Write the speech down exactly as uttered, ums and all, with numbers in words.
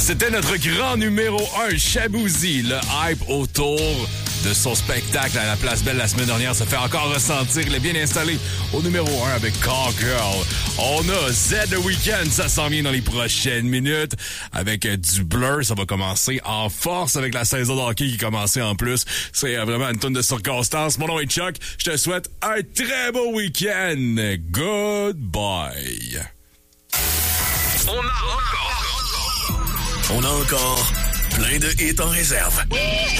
C'était notre grand numéro un, Shaboozey. Le hype autour de son spectacle à la Place Belle la semaine dernière se fait encore ressentir. Il est bien installé au numéro un avec Call Girl. On a Z The Weeknd, ça s'en vient dans les prochaines minutes. Avec euh, du Blur, ça va commencer en force avec la saison de hockey qui commence en plus. C'est euh, vraiment une tonne de circonstances. Mon nom est Chuck. Je te souhaite un très beau week-end. Goodbye. On a encore... On a encore plein de hits en réserve.